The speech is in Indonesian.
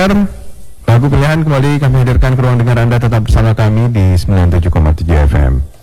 pendengar, lagu pilihan kembali kami hadirkan ke ruang dengar Anda, tetap bersama kami di 97,7 FM.